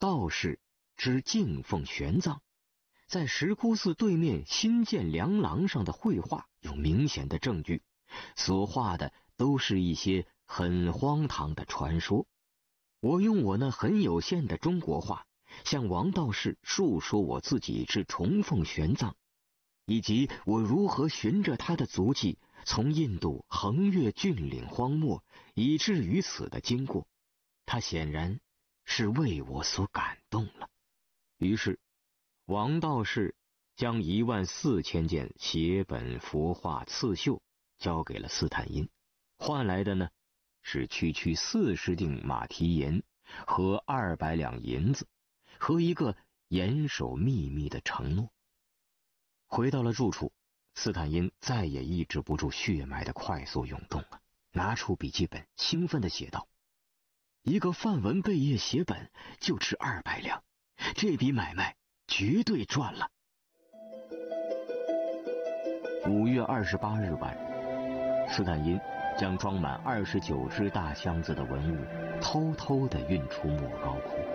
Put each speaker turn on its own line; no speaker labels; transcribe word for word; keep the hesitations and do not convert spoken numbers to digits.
道士之敬奉玄奘，在石窟寺对面新建梁廊上的绘画有明显的证据，所画的都是一些很荒唐的传说。我用我那很有限的中国话，向王道士述说我自己是崇奉玄奘，以及我如何循着他的足迹从印度横越峻岭荒漠，以至于此的经过。他显然是为我所感动了。于是王道士将一万四千件写本佛画刺绣交给了斯坦因，换来的呢是区区四十锭马蹄盐和二百两银子，和一个严守秘密的承诺。回到了住处，斯坦因再也抑制不住血脉的快速涌动了，拿出笔记本兴奋地写道：一个范文贝叶写本就值二百两，这笔买卖绝对赚了。五月二十八日晚，斯坦因将装满二十九只大箱子的文物偷偷地运出莫高窟。